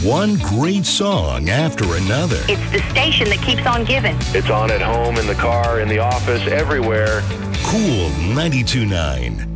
One great song after another. It's the station that keeps on giving. It's on at home, in the car, in the office, everywhere. Cool 92.9.